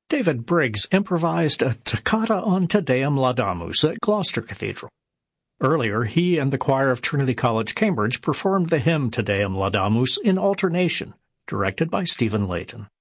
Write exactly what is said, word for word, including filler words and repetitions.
David Briggs improvised a toccata on Te Deum Laudamus at Gloucester Cathedral. Earlier, he and the choir of Trinity College, Cambridge performed the hymn Te Deum Laudamus in alternation, directed by Stephen Layton.